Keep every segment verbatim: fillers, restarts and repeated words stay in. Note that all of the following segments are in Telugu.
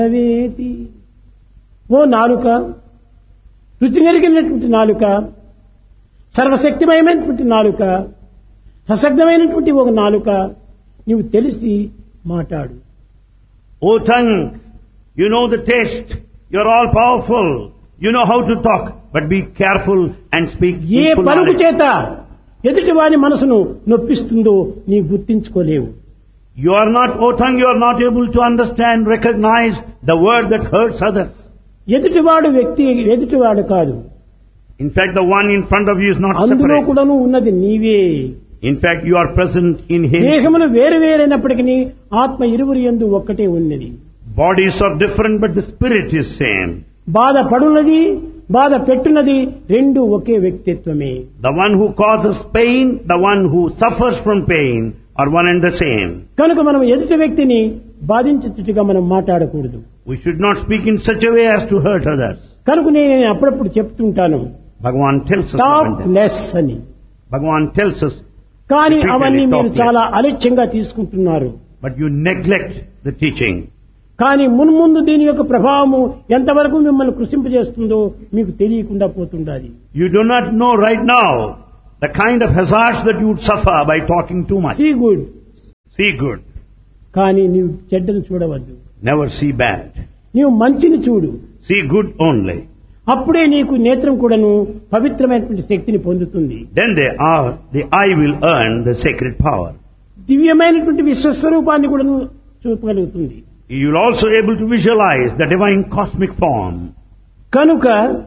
వేతి ఓ నాలుక, రుచి నెరిగినటువంటి నాలుక, సర్వశక్తిమయమైనటువంటి నాలుక, సశక్తమైనటువంటి ఒక నాలుక, నీవు తెలిసి మాట్లాడు. O tongue, you know the taste, you're all powerful, you know how to talk, but be careful and speak A in full పలుకు knowledge. చేత ఎదుటి వాని మనసును నొప్పిస్తుందో నీ గుర్తించుకోలేవు. You are not, O tongue, you are not able to understand, recognize the word that hurts others. ఎదుటివాడు వ్యక్తి ఎదుటివాడు కాదు, In fact, the one in front of you is not అందులో separate. కూడాను ఉన్నది నీవే. In fact, you are present in him. దేహములు వేరు వేరైనప్పటికీ ఆత్మ ఇరువురి యందు ఒక్కటే ఉన్నది. Bodies are different, but the spirit is same. బాధ పడున్నది, బాధ పెట్టున్నది, రెండు ఒకే వ్యక్తిత్వమే. The one who causes pain, the one who suffers from pain are one and the same. కనుక మనం ఎదుటి వ్యక్తిని బాధించేట్టుగా మనం మాట్లాడకూడదు. We should not speak in such a way as to hurt others. కనుక నేను అప్పుడప్పుడు చెప్తుంటాను, Bhagavan tells us talk about that. Less అని. Bhagavan tells us, కానీ repeatedly, అవన్నీ talk మీరు less. చాలా అలక్ష్యంగా తీసుకుంటున్నారు. But you neglect the teaching. కానీ మున్ముందు దీని యొక్క ప్రభావము ఎంతవరకు మిమ్మల్ని కృషింపజేస్తుందో మీకు తెలియకుండా పోతుండాలి. You do not know right now the kind of hazards that you would suffer by talking too much. See good, See good, కానీ నీవు చెడ్డను చూడవద్దు. never see bad. నీవు మంచిని చూడు, See good only. అప్పుడే నీకు నేత్రం కూడాను పవిత్రమైనటువంటి శక్తిని పొందుతుంది. Then they are, the eye will earn the sacred power. దివ్యమైనటువంటి విశ్వస్వరూపాన్ని కూడాను చూపగలుగుతుంది. You will also able to visualize the divine cosmic form. కనుక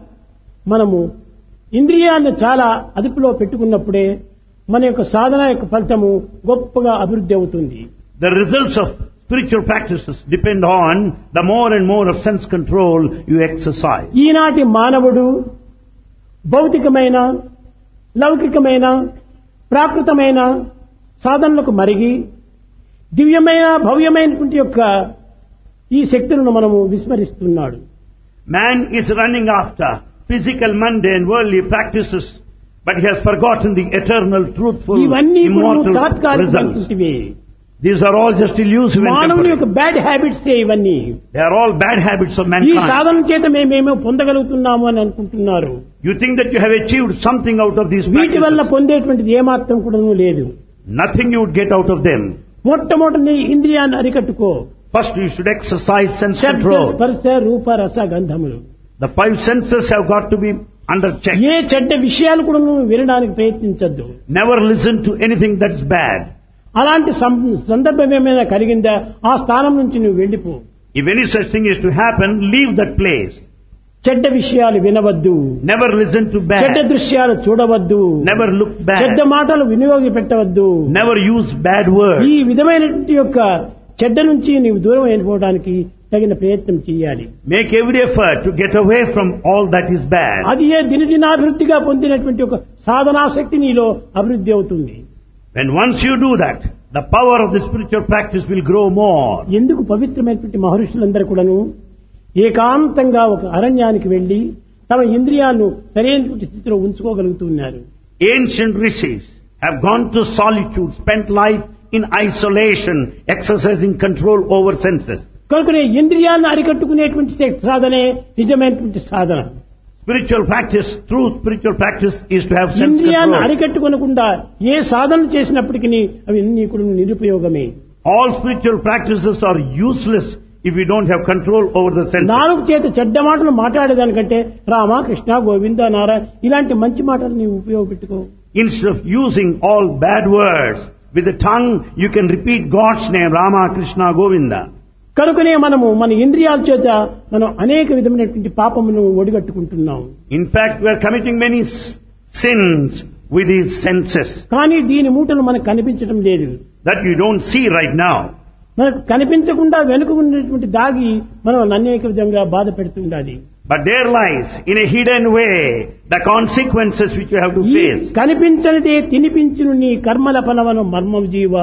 మనము ఇంద్రియాలను చాలా అదుపులో పెట్టుకున్నప్పుడే మన యొక్క సాధన యొక్క ఫలితము గొప్పగా అభివృద్ధి అవుతుంది. The results of spiritual practices depend on the more and more of sense control you exercise. ఈనాటి మానవుడు భౌతికమైన, లౌకికమైన, ప్రాకృతమైన సాధనలకు మరిగి దివ్యమైన భవ్యమైనటువంటి యొక్క ఈ శక్తులను మనము విస్మరిస్తున్నాడు. Man is running after physical, mundane, worldly practices, but he has forgotten the eternal, truthful, ఇవన్నీ immortal results. తాత్కాలికమైనటువంటివి. These are all just illusive and మానవుని యొక్క temporary. బ్యాడ్ హ్యాబిట్స్ ఇవన్నీ. They are all bad habits of ఈ mankind. సాధన చేత మేమేమో పొందగలుగుతున్నాము అని అనుకుంటున్నారు. You think that you have achieved something out of these వీటి వల్ల practices. పొందేటువంటిది ఏమాత్రం కూడా లేదు. Nothing you would get out of them. మొట్టమొదటి నీ ఇంద్రియాన్ని అరికట్టుకో. First you should exercise sense శబ్ద, control. స్పర్శ, రూప, రస, గంధములు. The five senses have got to be under check. ఏ చెడ్డ విషయాలు కూడా నువ్వు వినడానికి ప్రయత్నించద్దు. Never listen to anything that's bad. అలాంటి సం- సందర్భం ఏమైనా కలిగిందా ఆ స్థానం నుంచి నువ్వు వెళ్ళిపో. If any such thing is to happen, leave that place. చెడ్డ విషయాలు వినవద్దు, Never listen to చెడ్డ bad. దృశ్యాలు చూడవద్దు, Never look చెడ్డ bad. మాటలు వినియోగి పెట్టవద్దు. Never use bad ఈ words. విధమైనటువంటి యొక్క చెడ్డ నుంచి నీవు దూరం అయిపోవడానికి తగిన ప్రయత్నం చేయాలి. Make every effort to get away from all that is bad. అది ఏ దినదినాభివృద్ధిగా పొందినటువంటి ఒక సాధనాశక్తి నీలో అభివృద్ధి అవుతుంది. When once you do that, the power of the spiritual practice will grow more. ఎందుకు పవిత్రమైనటువంటి మహర్షులందరూ కూడాను ఏకాంతంగా ఒక అరణ్యానికి వెళ్లి తమ ఇంద్రియాలను సరైనటువంటి స్థితిలో ఉంచుకోగలుగుతున్నారు. Ancient rishis have gone to solitude, spent life in isolation, exercising control over senses. కనుకనే ఇంద్రియాలను అరికట్టుకునేటువంటి శక్తి సాధనే నిజమైనటువంటి సాధన. Spiritual practice, true spiritual practice is to have sense ఇంద్రియాలను control. అరికట్టుకోనకుండా ఏ సాధన చేసినప్పటికీ అవి అన్ని కూడా నిరుపయోగమే. All spiritual practices are useless if you don't have control over the senses. నాలుగు చేత చెడ్డ మాటలు మాట్లాడేదానికంటే రామ, కృష్ణ, గోవింద, నారాయణ ఇలాంటి మంచి మాటలు నీవు ఉపయోగపెట్టుకో. Instead of using all bad words, with the tongue you can repeat God's name, Rama, Krishna, Govinda. కనుకనే మనము మన ఇంద్రియాల చేత మనం అనేక విధమైనటువంటి పాపమును ఒడిగట్టుకుంటున్నాం. In fact, we are committing many s- sins with these senses కానీ దీని మూటలు మనకు కనిపించడం లేదు. that you don't see right now. మనకు కనిపించకుండా వెనుక ఉన్నటువంటి దాగి మనం అనేక విధంగా బాధ పెడుతుండాలి. But there lies, in a hidden way, the consequences which you have to ఈ face. కనిపించనిదే తినిపించును నీ కర్మల ఫలవను మర్మం జీవ.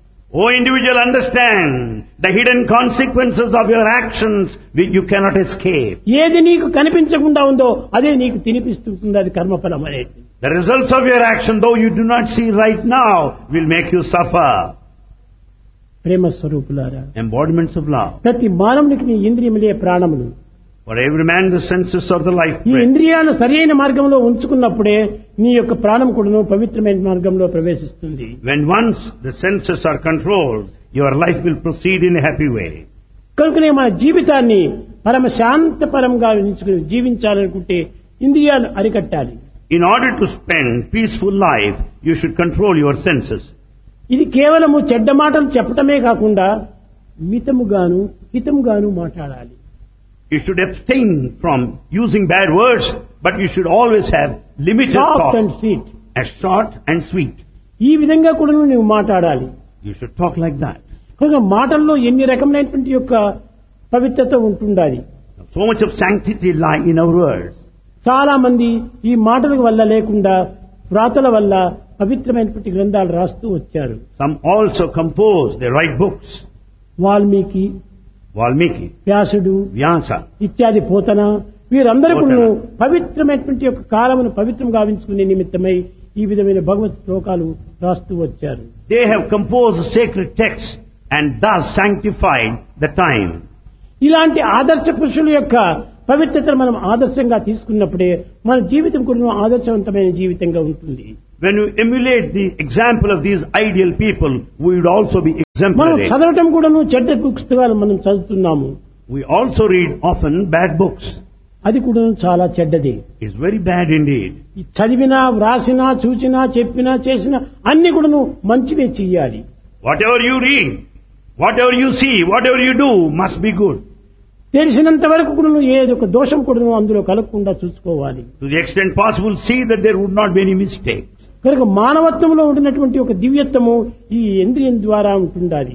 O individual, understand the hidden consequences of your actions which you cannot escape. ఏది నీకు కనిపించకుండా ఉందో అదే నీకు తినిపిస్తుంటుంది, అది కర్మఫలం అనేది. The results of your action, though you do not see right now, will make you suffer. ప్రేమ స్వరూపులారా, embodiments of love. ప్రతి మానవునికి నీ ఇంద్రియములే ప్రాణములు. For every man the senses are the life ఈ breath. ఇంద్రియాలను సరైన మార్గంలో ఉంచుకున్నప్పుడే నీ యొక్క ప్రాణం కూడాను పవిత్రమైన మార్గంలో ప్రవేశిస్తుంది. When once the senses are controlled, your life will proceed in a happy way. కనుకనే మన జీవితాన్ని పరమ శాంతపరంగా ఉంచుకుని జీవించాలనుకుంటే ఇంద్రియాలు అరికట్టాలి. In order to spend peaceful life, you should control your senses. ఇది కేవలము చెడ్డ మాటలు చెప్పటమే కాకుండా మితముగాను హితముగాను మాట్లాడాలి. You should abstain from using bad words, but you should always have limited soft talk, and sweet. as short and sweet. ఈ విధంగా కూడా నువ్వు మాట్లాడాలి. You should talk like that. కనుక మాటల్లో ఎన్ని రకమైనటువంటి యొక్క పవిత్రత ఉంటుండాలి. So much of sanctity lie in our words. చాలా మంది ఈ మాటల వల్ల లేకుండా వ్రాతల వల్ల పవిత్రమైనటువంటి గ్రంథాలు రాస్తూ వచ్చారు. Some also compose, they write books. Valmiki, Valmiki, వ్యాసుడు Vyasa, ఇత్యాది పోతన వీరందరూ పోతన. కూడా పవిత్రమైనటువంటి యొక్క కాలమును పవిత్రం గావించుకునే నిమిత్తమై ఈ విధమైన భగవత్ శ్లోకాలు రాస్తూ వచ్చారు. they have composed sacred texts and thus sanctified the time. ఇలాంటి ఆదర్శ పురుషుల యొక్క పవిత్రతను మనం ఆదర్శంగా తీసుకున్నప్పుడే మన జీవితం కూడా ఆదర్శవంతమైన జీవితంగా ఉంటుంది. When you emulate the example of these ideal people, we would also be మనం exemplary. చదవటం కూడాను చెడ్డ పుస్తకాలు మనం చదువుతున్నాము. We also read often bad books. అది కూడా చాలా చెడ్డది. It's very bad indeed. ఈ చదివినా వ్రాసినా చూసినా చెప్పినా చేసినా అన్ని కూడాను మంచివే చెయ్యాలి. Whatever you read, whatever you see, whatever you do must be good. తెలిసినంత వరకు కూడా ఏదో ఒక దోషం కూడా అందులో కలగకుండా చూసుకోవాలి. To the extent possible, see that there would not be any mistake. కనుక మానవత్వంలో ఉండినటువంటి ఒక దివ్యత్వము ఈ ఇంద్రియం ద్వారా ఉంటుండాలి.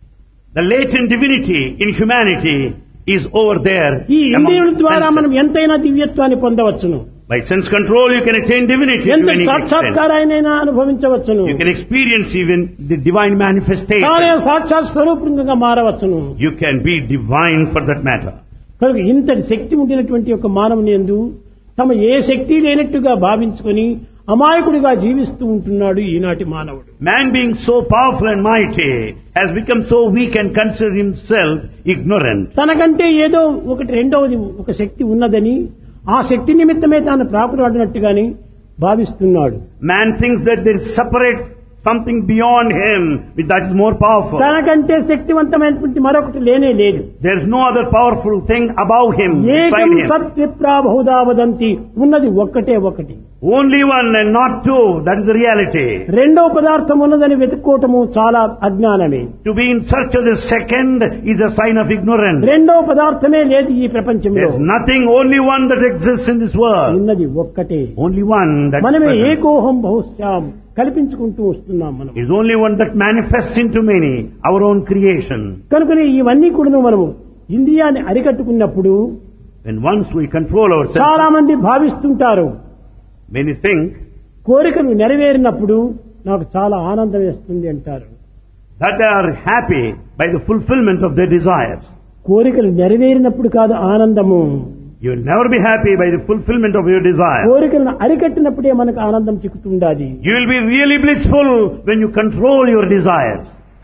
The latent divinity in humanity is over there. ఈ among ఇంద్రియుల ద్వారా senses. మనం ఎంతైనా దివ్యత్వాన్ని పొందవచ్చును. By sense control, you can attain divinity to ఎంత any extent. సాక్షాత్కారాయనైనా అనుభవించవచ్చును. You can experience even the divine తానే manifestation. సాక్షాత్ స్వరూపంగా మారవచ్చును. You can be divine for that matter. కనుక ఇంతటి శక్తి ఉండినటువంటి ఒక మానవుని యందు తమ ఏ శక్తి లేనట్టుగా భావించుకొని అమాయకుడిగా జీవిస్తూ ఉంటున్నాడు ఈనాటి మానవుడు. Man being so powerful and mighty has become so weak and considered himself ignorant. తనకంటే ఏదో ఒకటి రెండవది ఒక శక్తి ఉన్నదని ఆ శక్తి నిమిత్తమే తాను ప్రాకులాడినట్టుగాని భావిస్తున్నాడు. Man thinks that there is separate something beyond him that is more powerful. తనకంటే శక్తివంతమైనటువంటి మరొకటి లేనే లేదు. There is no other powerful thing above him, ఏకం beside him. సత్విప్రా బహుదా వదంతి, ఉన్నది ఒక్కటే ఒకటి. Only one and not two, that is the reality. రెండో పదార్థం ఉన్నదని వెతుక్కోవటము చాలా అజ్ఞానమే. To be in search of the second is a sign of ignorance. రెండో పదార్థమే లేదు ఈ ప్రపంచంలో. There is nothing, only one that exists in this world. ఉన్నది ఒక్కటే. Only one that మనమే is present. ఏకోహం బహుశ్యాం కల్పించుకుంటూ వస్తున్నాం మనం. Is only one that manifests into many, our own creation. కనుకనే ఇవన్నీ కూడా మనము ఇంద్రియాన్ని అరికట్టుకున్నప్పుడు When once we control ourselves, చాలా మంది భావిస్తుంటారు, many think కోరికలు నెరవేరినప్పుడు నాకు చాలా ఆనందం వేస్తుంది అంటారు. that they are happy by the fulfillment of their desires. కోరికలు నెరవేరినప్పుడు కాదు ఆనందము, You will never be happy by the fulfillment of your desire. కోరికలను అరికట్టినప్పుడే మనకు ఆనందం చిక్కుతుండాలి. You will be really blissful when you control your desires.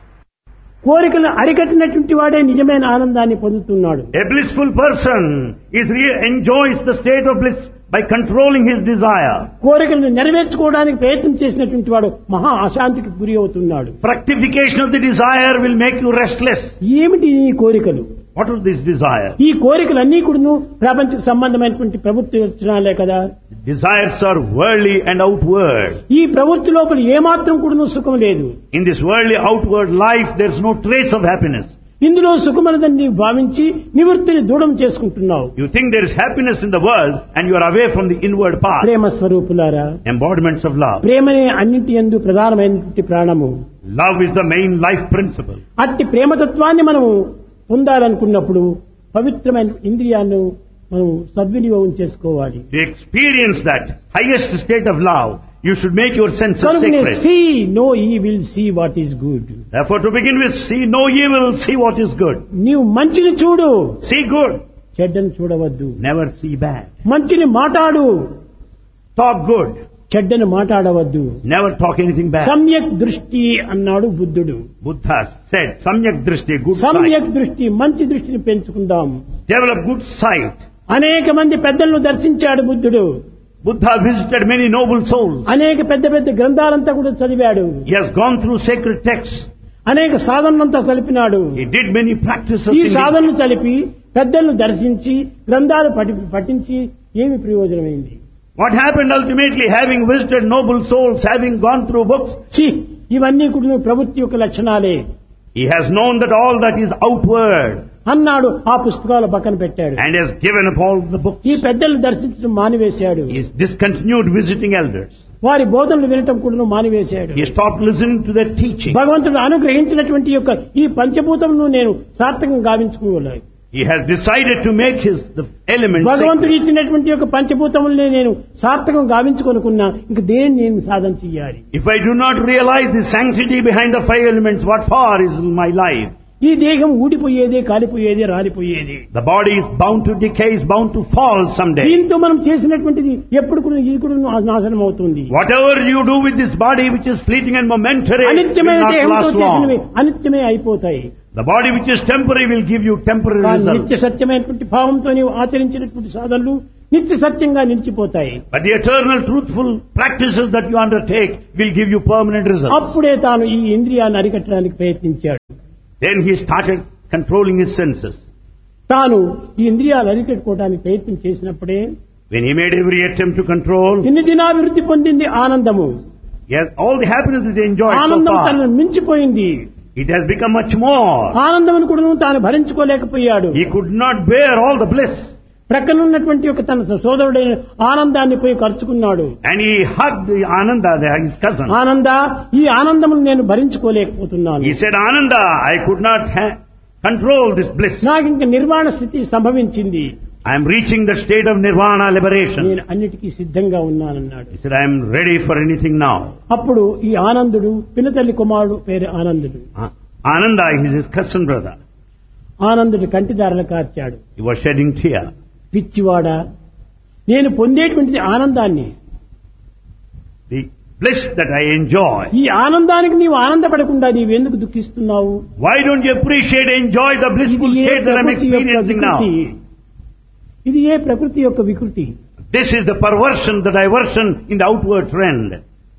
కోరికలను అరికట్టినటువంటి వాడే నిజమైన ఆనందాన్ని పొందుతున్నాడు. A blissful person is re- enjoys the state of bliss by controlling his desire. కోరికలను నెరవేర్చుకోవడానికి ప్రయత్నం చేసినటువంటి వాడు మహా అశాంతికి గురి అవుతున్నాడు. Fructification of the desire will make you restless. ఏమిటి ఈ కోరికలు? What is this desire? ఈ కోరికలన్నీ కూడాను ప్రపంచకు సంబంధమైనటువంటి ప్రవృత్తి లక్షణాలే కదా. Desires are worldly and outward. ఈ ప్రవృత్తి లోపల ఏమాత్రం కూడాను సుఖం లేదు. In this worldly outward life, there is no trace of happiness. ఇందులో సుఖమనదని భావించి నివృత్తిని దూరం చేసుకుంటున్నావు. You think there is happiness in the world and you are away from the inward path. ప్రేమ స్వరూపులారా, Embodiments of love. ప్రేమనే అన్నింటి యందు ప్రధానమైనటువంటి ప్రాణము. Love is the main life principle. అట్టి ప్రేమతత్వాన్ని మనము పొందాలనుకున్నప్పుడు పవిత్రమైన ఇంద్రియాన్ని మనం సద్వినియోగం చేసుకోవాలి. To experience that highest state of love, you should make your senses కనుకనే sacred. See no evil see what is good. Therefore, to begin with, see no evil, see what is good. నీవు మంచిని చూడు, See good, చెడ్డను చూడవద్దు. never see bad. మంచిని మాట్లాడు, Talk good, చెడ్డను మాట్లాడవద్దు. Never talk anything bad. సమ్యక్ దృష్టి అన్నాడు బుద్ధుడు. Buddha said, Samyak Drishti, good సమ్యక్ sight. దృష్టి, మంచి దృష్టిని పెంచుకుందాం. Develop good sight. అనేక మంది పెద్దలను దర్శించాడు బుద్ధుడు. Buddha visited many noble souls. అనేక పెద్ద పెద్ద గ్రంథాలంతా కూడా చదివాడు. He has gone through sacred texts. అనేక సాధనలంతా చలిపినాడు. He did many practices. ఈ in the- సాధనలు చలిపి పెద్దలను దర్శించి గ్రంథాలు పఠి- పఠించి ఏమి ప్రయోజనమైంది? What happened ultimately, having visited noble souls, having gone through books, ఛీ, ఇవన్నీ కూడా ప్రవృత్తి యొక్క లక్షణాలే he has known that all that is outward అన్నాడు. ఆ పుస్తకాలు పక్కన పెట్టాడు. and has given up all the books. ఈ పెద్దలను దర్శించడం మానివేశాడు. He has discontinued visiting elders. వారి బోధనలు వినటం కూడా మానివేశాడు. He stopped listening to their teaching. భగవంతుడు అనుగ్రహించినటువంటి యొక్క ఈ పంచభూతమును నేను సార్థకం గావించుకోవాలి. He has decided to make his the elements భగవంతుడు sacred. ఇచ్చినటువంటి యొక్క పంచభూతములనే నేను సార్థకం గావించుకొనుకున్నా ఇంక దేన్ని నేను సాధన చెయ్యాలి? If I do not realize the sanctity behind the five elements, what for is my life? ఈ దేహం ఊడిపోయేదే, కాలిపోయేదే, రాలిపోయేది. The body is bound to decay, is bound to fall someday. దీంతో మనం చేసినటువంటిది ఎప్పుడు కూడా ఇది కూడా నాశనం అవుతుంది. Whatever you do with this body, which is fleeting and momentary, will అనిత్యమైన not దేహంతో last చేసినవి long. అనిత్యమే అయిపోతాయి. The body which is temporary will give you temporary కానీ results. నిత్య సత్యమైనటువంటి భావంతో నీవు ఆచరించినటువంటి సాధనలు నిత్య సత్యంగా నిలిచిపోతాయి. But the eternal truthful practices that you undertake will give you permanent results. అప్పుడే తాను ఈ ఇంద్రియాన్ని అరికట్టడానికి ప్రయత్నించాడు. Then he started controlling his senses. తాను ఈ ఇంద్రియాలు అరికట్టుకోవడానికి ప్రయత్నం చేసినప్పుడే When he made every attempt to control, దిన దినాభివృద్ధి పొందింది ఆనందము. yes, all the happiness that he enjoyed so ఆనందం far, తనను మించిపోయింది. it has become much more. ఆనందమును కూడా తాను భరించుకోలేకపోయాడు. He could not bear all the bliss. ప్రక్కనున్నటువంటి ఒక తన సోదరుడైన ఆనందాన్ని పోయి ఖర్చుకున్నాడు. And he hugged the Ananda, the- his cousin. ఆనంద, ఈ ఆనందమును నేను భరించుకోలేకపోతున్నాను. He said, Ananda, I could not ha- control this bliss. నాకు ఇంక నిర్వాణ స్థితి సంభవించింది. I am reaching the state of nirvana liberation. నేను అన్నిటికీ సిద్ధంగా ఉన్నానన్నాడు. He said, I am ready for anything now. అప్పుడు ఈ ఆనందుడు పినతల్లి కుమారుడు పేరు ఆనందుడు. Ah, Ananda is his cousin brother. Anandudu కంటిదారలు కార్చాడు. He was shedding tear. పిచ్చివాడా, నేను పొందేటువంటిది ఆనందాన్ని. The bliss that I enjoy. ఈ ఆనందానికి నీవు ఆనందపడకుండా నీవెందుకు దుఃఖిస్తున్నావు? Why don't you appreciate, enjoy the ఇది blissful A state that I am ప్రకృతి యొక్క experiencing now? వికృతి. ఇది ఏ ప్రకృతి యొక్క వికృతి. This is the perversion, the diversion in the outward trend.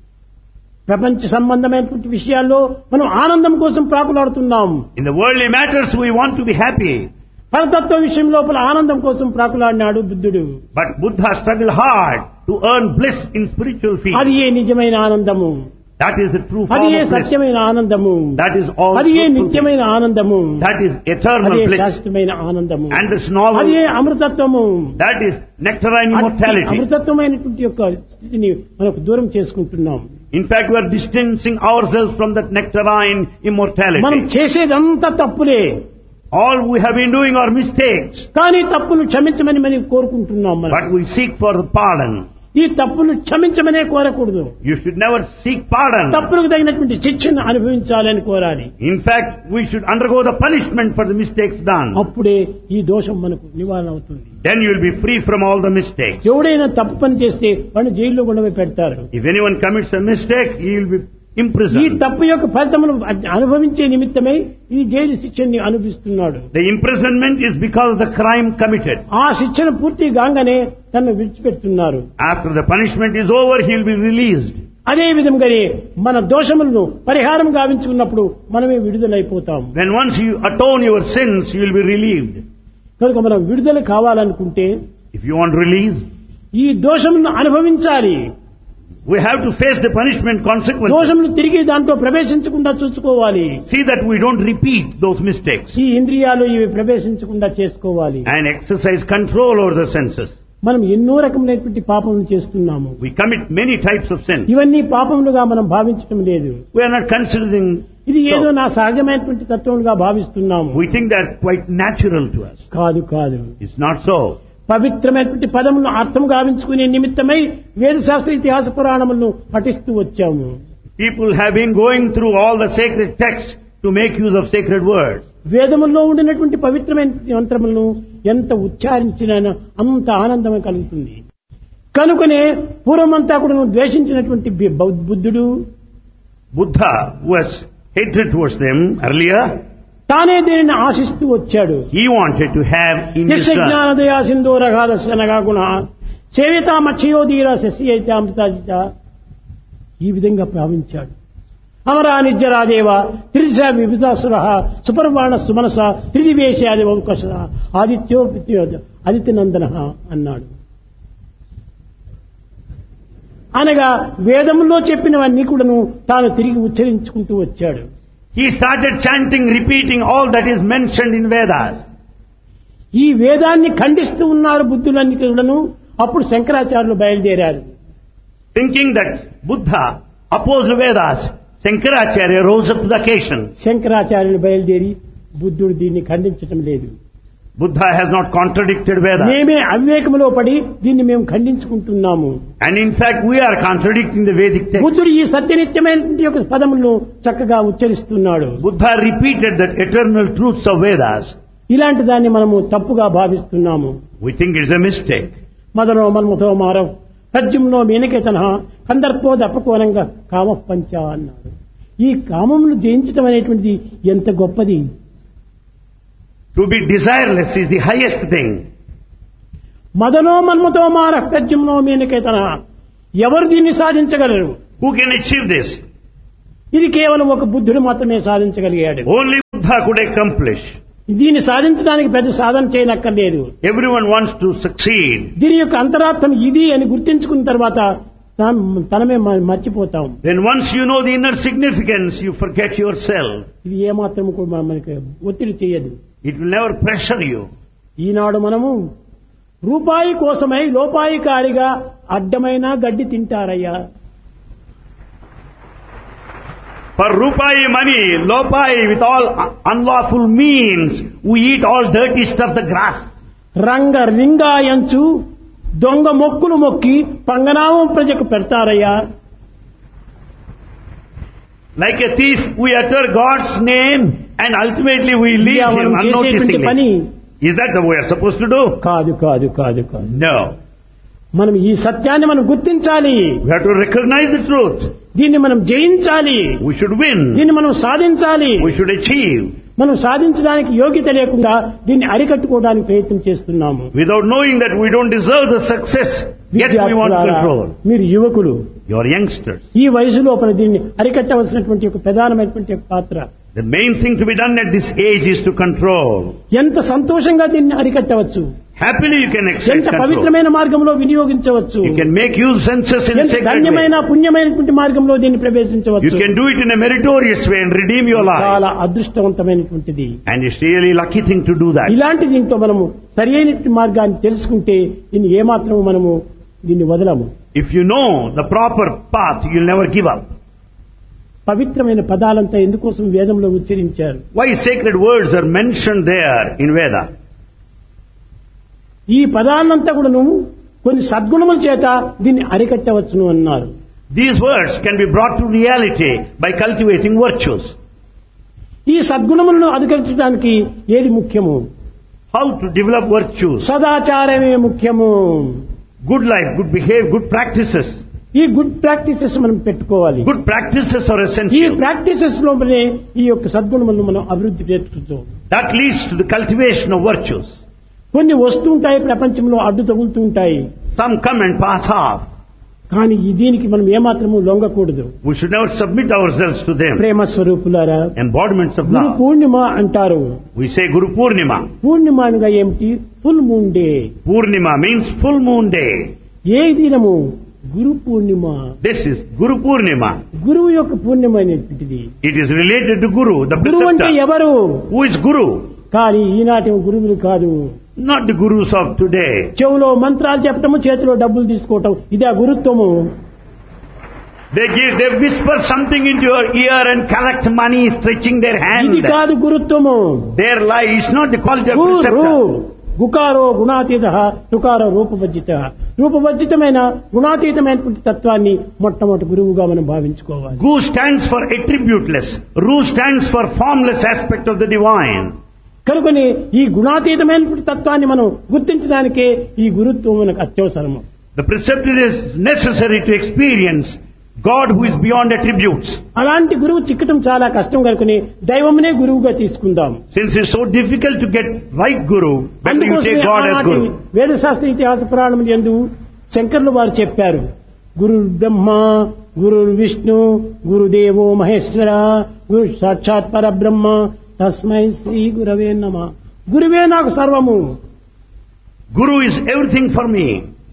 ప్రపంచ సంబంధమైనటువంటి విషయాల్లో మనం ఆనందం కోసం ప్రాకులాడుతున్నాం. In the worldly matters, we want to be happy. పరతత్వ విషయం లోపల ఆనందం కోసం ప్రాకులాడినాడు బుద్ధుడు. But Buddha struggled hard to earn bliss in spiritual field. అది ఏ నిజమైన ఆనందము, That is the true అది form ఏ of bliss. సత్యమైన ఆనందము, That is all అది ఏ truthful నిత్యమైన ఆనందము, bliss. That is అది eternal ఏ bliss. శాశ్వతమైన ఆనందము, And it's novel. అది ఏ అమృతత్వము. That is nectarine అట్టి immortality. అమృతత్వమైనటువంటి యొక్క స్థితిని మనకు దూరం చేసుకుంటున్నాం. In fact, we are distancing ourselves from that nectarine మనం immortality. చేసేదంతా తప్పులే, All we have been doing are mistakes. కానీ తప్పులు క్షమించమని మనం కోరుకుంటున్నాం. మనం But we seek for the pardon. ఈ తప్పులు క్షమించమనే కోరకూడదు. You should never seek pardon. తప్పులకు తగినటువంటి శిక్షను అనుభవించాలని కోరాలి. In fact, we should undergo the punishment for the mistakes done. అప్పుడే ఈ దోషం మనకు నివారణ అవుతుంది. Then you will be free from all the mistakes. ఎవడైనా తప్పు పని చేస్తే వాడిని జైల్లో ఉండవే పెడతారు. If anyone commits a mistake, he will be ఈ imprisoned. తప్పు యొక్క ఫలితమును అనుభవించే నిమిత్తమై ఈ జైలు శిక్షని అనుభవిస్తున్నాడు. The imprisonment is because of the crime committed. ఆ శిక్షను పూర్తి కాగానే తనను విడిచిపెడుతున్నారు. After the punishment is over, he will be released. అదే విధంగానే మన దోషములను పరిహారం గావించుకున్నప్పుడు మనమే విడుదలైపోతాం. When once you atone your sins, you will be relieved. కనుక మనం విడుదల కావాలనుకుంటే If you want release, ఈ దోషములను అనుభవించాలి. we have to face the punishment consequences. దోషములు తిరిగి దాంట్లో ప్రవేశించకుండా చూసుకోవాలి. See that we don't repeat those mistakes. ఈ ఇంద్రియాలు ఇవి ప్రవేశించకుండా చేసుకోవాలి. And exercise control over the senses. మనం ఎన్నో రకములైనటువంటి పాపములు చేస్తున్నాము. We commit many types of sins. ఇవన్నీ పాపములుగా మనం భావించడం లేదు. We are not considering. ఇది ఏదో so. నా సహజమైనటువంటి తత్వములుగా భావిస్తున్నాము. We think that quite natural to us. కాదు కాదు. It's not so. పవిత్రమైనటువంటి పదములను అర్థం గావించుకునే నిమిత్తమై వేదశాస్త్ర ఇతిహాస పురాణములను పఠిస్తూ వచ్చాము. People have been going through all the sacred texts to make use of sacred words. వేదముల్లో ఉండినటువంటి పవిత్రమైన మంత్రములను ఎంత ఉచ్చారించినా అంత ఆనందమే కలుగుతుంది. కనుకనే పూర్వమంతా కూడా నువ్వు ద్వేషించినటువంటి బి- బౌద్ధ- బుద్ధుడు Buddha was hatred towards them earlier. తానే దీనిని ఆశిస్తూ వచ్చాడు. He wanted to have in his యస్య turn. జ్ఞానదయా సింధూరగాదశనగా గుణ సేవితా మక్షయోధీర శశియైతామృతాజిత ఈ విధంగా భావించాడు. అమరా నిత్యరాదేవ త్రిశ విభుజాసుర సుపర్వాణ సుమనస త్రిదివేశాది వంకష ఆదిత్యో ఆదిత్యనందన అన్నాడు. అనగా వేదంలో చెప్పినవన్నీ కూడాను తాను తిరిగి ఉచ్చరించుకుంటూ వచ్చాడు. He started chanting, repeating all that is mentioned in Vedas. ఈ వేదాన్ని ఖండిస్తూ ఉన్నారు బుద్ధులన్నీ కూడాను. అప్పుడు శంకరాచార్యులు బయలుదేరారు. Thinking that Buddha opposed Vedas, Shankaracharya rose up to the occasion. శంకరాచార్యులు బయలుదేరి బుద్ధుడు దీన్ని ఖండించటం లేదు. Buddha has not contradicted Vedas. మేమే అవివేకంలో పడి దీన్ని మేము ఖండించుకుంటున్నాము. And in fact, we are contradicting the Vedic text. బుద్ధుడు ఈ సత్యనిత్యమైన యొక్క పదములను చక్కగా ఉచ్చరిస్తున్నాడు. Buddha repeated that eternal truths of Vedas. ఇలాంటి దాన్ని మనము తప్పుగా భావిస్తున్నాము. We think it's a mistake. మదనో మన్మథో Maarav తజ్జుంలో మేనకేతన కందర్పో దప్పకోనంగా కామ పంచ అన్నాడు. ఈ కామమును జయించటం అనేటువంటిది ఎంత గొప్పది. To be desireless is the highest thing. మదనో మన్మథో మార తజ్జుంలో మేనకేతన ఎవరు దీన్ని సాధించగలరు? Who can achieve this? ఇది కేవలం ఒక బుద్ధుడు మాత్రమే సాధించగలిగాడు. Only Buddha could accomplish. దీన్ని సాధించడానికి పెద్ద సాధన చేయనక్కర్లేదు. Everyone wants to succeed. దీని యొక్క అంతరార్థం ఇది అని గుర్తించుకున్న తర్వాత తాం- తనమే మ- మర్చిపోతాం. Then once you know the inner significance, you forget yourself. ఇది ఏమాత్రం కూడా మన- మనకి ఒత్తిడి చేయదు. It will never pressure you. ఈనాడు మనము రూపాయి కోసమై లోపాయికారిగా అడ్డమైన గడ్డి తింటారయ్యా. For rupai money, lopai, with all unlawful means, we eat all dirty stuff, the grass. రంగ రింగాయంచు దొంగ మొక్కులు మొక్కి పంగనామం ప్రజకు పెడతారయ్యా. Like a thief, we utter God's name and ultimately we leave ఇది him మనం చేసేటువంటి పని unnoticingly. Is that the way we are supposed to do? కాదు కాదు కాదు కాదు. No. మనం ఈ సత్యాన్ని మనం గుర్తించాలి. We have to recognize the truth. దీన్ని మనం జయించాలి. We should win. దీన్ని మనం సాధించాలి. We should achieve. మనం సాధించడానికి యోగ్యత లేకుండా దీన్ని అరికట్టుకోవడానికి ప్రయత్నం చేస్తున్నాము. Without knowing that we don't deserve the success, yet we want to విద్యార్థులారా, control. మీరు యువకులు You are youngsters. ఈ వయసు లోపల దీన్ని అరికట్టవలసినటువంటి ఒక ప్రధానమైనటువంటి ఒక పాత్ర. The main thing to be done at this age is to control. ఎంత సంతోషంగా దీన్ని అరికట్టవచ్చు, Happily you can exercise ఎంత control. పవిత్రమైన మార్గంలో వినియోగించవచ్చు, You can make use senses in a ఎంత sacred ధన్యమైన way. పుణ్యమైనటువంటి మార్గంలో దీన్ని You ప్రవేశించవచ్చు. can do it in a meritorious way and redeem your life. చాలా అదృష్టవంతమైనటువంటిది. And it's really lucky thing to do that. ఇలాంటి దీంట్లో మనము సరి అయినటువంటి మార్గాన్ని తెలుసుకుంటే దీన్ని ఏమాత్రము మనము దీన్ని వదలము. If you know the proper path, you'll never give up. పవిత్రమైన పదాలంతా ఎందుకోసం వేదంలో ఉచ్చరించారు? Why sacred words are mentioned there in Veda? ఈ పదాలంతా కూడా నువ్వు కొన్ని సద్గుణముల చేత దీన్ని అరికట్టవచ్చును అన్నారు. These words can be brought to reality by cultivating virtues. ఈ సద్గుణములను అధికరించడానికి ఏది ముఖ్యము? How to develop virtues? సదాచారమే ముఖ్యము. Good life, good behavior, good practices. ఈ గుడ్ ప్రాక్టీసెస్ మనం పెట్టుకోవాలి. Good practices are ఈ essential. ప్రాక్టీసెస్ లోపలే ఈ యొక్క సద్గుణములను మనం అభివృద్ధి చేసుకుంటాం. That leads to the cultivation of virtues. కొన్ని వస్తూ ఉంటాయి, ప్రపంచంలో అడ్డు తగులుతూ ఉంటాయి. Some come and pass off. కానీ ఈ దీనికి మనం ఏమాత్రము లొంగకూడదు. We should never submit ourselves to them. ప్రేమ స్వరూపులారా, Embodiments of గురు love. పూర్ణిమ అంటారు. We say Guru Purnima. పూర్ణిమ అనగా ఏమిటి? Full moon day. Purnima means full moon day. ఏ దినము? Guru Purnima. This is Guru Purnima. గురువు యొక్క పూర్ణిమ అనేటువంటిది. It is related to Guru, the గురువు అంటే preceptor. ఎవరు? Who is Guru? కానీ ఈనాటి గురువులు కాదు. Not the Gurus of today. చెవులో మంత్రాలు చెప్పటము, చేతిలో డబ్బులు తీసుకోవటం, ఇదే గురుత్వము. They give, they whisper something into your ear and collect money, stretching their hand. ఇది కాదు గురుత్వము. Their life is not the quality of Guru preceptor. గుకారో గుణాతీత, టుకారో రూపవర్జిత. రూపవర్జితమైన గుణాతీతమైనటువంటి తత్వాన్ని మొట్టమొదటి గురువుగా మనం భావించుకోవాలి. Gu stands for attributeless. Ru stands for formless aspect of the divine. కనుకని ఈ గుణాతీతమైనటువంటి తత్వాన్ని మనం గుర్తించడానికే ఈ గురుత్వం మనకు అత్యవసరము. The preceptor is necessary to experience God who is beyond attributes. అలాంటి గురువు చిక్కటం చాలా కష్టం కనుకొని దైవమునే గురువుగా తీసుకుందాం. Since it's so difficult to get right guru, better you take God as అందుకోసమే guru. వేదశాస్త్ర ఇతిహాస పురాణములు యందు శంకరులు వారు చెప్పారు, గురు బ్రహ్మ, గురు విష్ణు, గురుదేవో మహేశ్వర, గురు సాక్షాత్ పరబ్రహ్మ, తస్మై శ్రీ గురవే నమః. గురువే నాకు సర్వము. Guru is everything for me.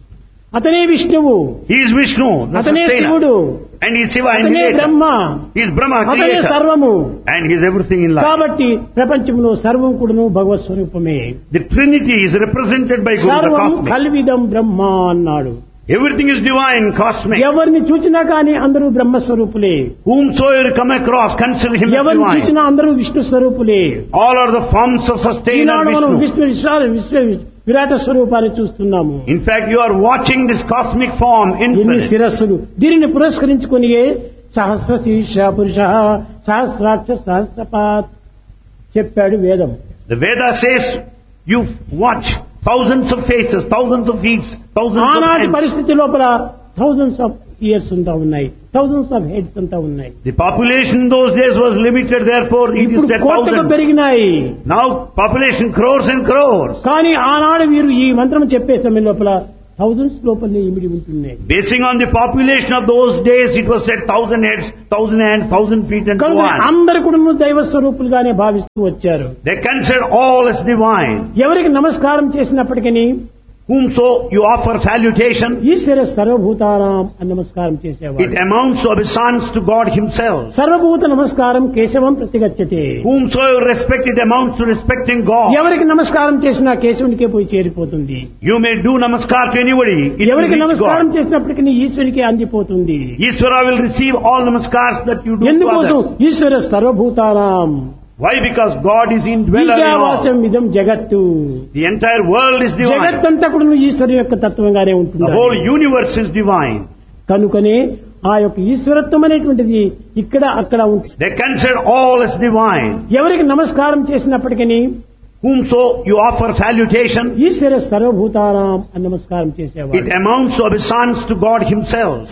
అతనే విష్ణువు, He is Vishnu, the అతనే శివుడు, sustainer. And he is Shiva, అతనే initiator. Brahma, He is Brahma, అతనే creator. సర్వము. And he is everything in life. కాబట్టి ప్రపంచంలో సర్వం కూడాను భగవత్ స్వరూపమే. The Trinity is represented by Guru, the సర్వం cosmic. కల్విదం బ్రహ్మ అన్నాడు. Everything is divine, cosmic. ఎవరిని చూచినా కానీ అందరూ బ్రహ్మస్వరూపులే, Whomsoever come across, consider him as ఎవరిని divine. చూచినా అందరూ Vishnu స్వరూపులే. All are the forms of sustainer ఈనాడు మనం Vishnu. విష్ణు విశ్వ- విశ్వ విరాట స్వరూపాన్ని చూస్తున్నాము. In fact, you are watching this cosmic form ఎన్ని infinite. శిరస్సులు, దీనిని పురస్కరించుకుని సహస్ర శీర్ష పురుష సహస్రాక్ష సహస్రపాత్ చెప్పాడు వేదం. The Veda says you watch thousands of faces, thousands of feet, thousands of ఆనాటి hands. పరిస్థితి లోపల థౌజండ్స్ ఆఫ్ ఇయర్స్ అంతా ఉన్నాయి, థౌజండ్స్ ఆఫ్ హెడ్స్ అంతా ఉన్నాయి. The population in those days was limited, therefore it ఇప్పుడు is said కోట్లుగా thousands. పెరిగినాయి. Now population crores and crores. కానీ ఆనాడు వీరు ఈ మంత్రం చెప్పే సమయం లోపల థౌజండ్స్ లోపలనే ఇమిడి ఉంటున్నాయి. Basing on the population of those days, it was said thousand heads, thousand hands, thousand feet and so కనుక on. అందరు కూడా దైవ స్వరూపులుగానే భావిస్తూ వచ్చారు. They consider all as divine. ఎవరికి నమస్కారం చేసినప్పటికీ Whomso you offer salutation, ఈశ్వర సర్వభూతానాం అని నమస్కారం చేసేవాడు. it amounts to obeisance to God himself. సర్వభూత నమస్కారం కేశవం ప్రతిగచ్చతే. Whomsoever respect, it amounts to respecting God. ఎవరికి నమస్కారం చేసినా కేశవునికే పోయి చేరిపోతుంది. You may do namaskar to anybody, it will ఎవరికి reach నమస్కారం God. చేసినప్పటికీ ఈశ్వరికి అందిపోతుంది. Ishvara will receive all namaskars that you do to ఎందుకోసం? others. ఈశ్వర సర్వభూతానాం Why? Because God is indweller in all. ఈశావాస్యం ఇదం జగత్తు. The entire world is divine. జగత్తంతా కూడా ఈశ్వరు యొక్క తత్వంగానే ఉంటుంది. The whole universe is divine. కనుకనే ఆ యొక్క ఈశ్వరత్వం అనేటువంటిది ఇక్కడ అక్కడ ఉంటుంది. They consider all as divine. ఎవరికి నమస్కారం చేసినప్పటికీ Whomso you offer salutation, ఈశ్వర సర్వభూతానాం అని నమస్కారం it చేసేవాడు. amounts to obeisance to God himself.